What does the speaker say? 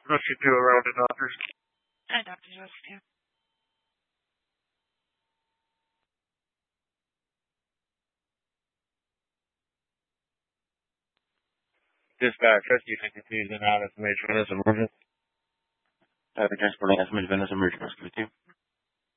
Rescue 2 around the doctors. Hi, Dr. Joseph. Dispatch, Rescue 52 is in out of Venus Emergent. Transporting estimate Venus Emergent Rescue 2.